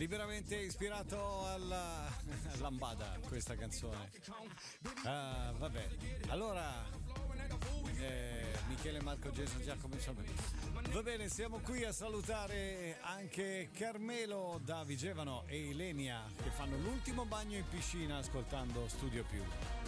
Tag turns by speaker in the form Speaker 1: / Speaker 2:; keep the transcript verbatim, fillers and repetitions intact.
Speaker 1: liberamente ispirato alla lambada questa canzone. Ah, vabbè. Allora, eh, Michele, Marco, Jason, Giacomo, insomma. Va bene, siamo qui a salutare anche Carmelo da Vigevano e Ilenia che fanno l'ultimo bagno in piscina ascoltando Studio Più.